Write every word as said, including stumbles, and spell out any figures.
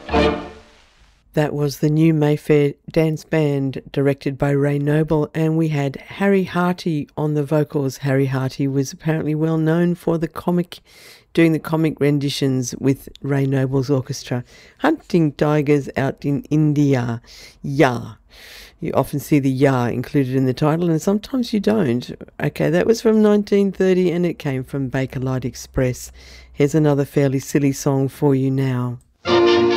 That was the new Mayfair Dance Band, directed by Ray Noble, and we had Harry Harty on the vocals. Harry Harty was apparently well known for the comic, doing the comic renditions with Ray Noble's orchestra. Hunting Tigers Out in India. Ya. You often see the ya included in the title, and sometimes you don't. Okay, that was from nineteen thirty, and it came from Bakelite Express. Here's another fairly silly song for you now.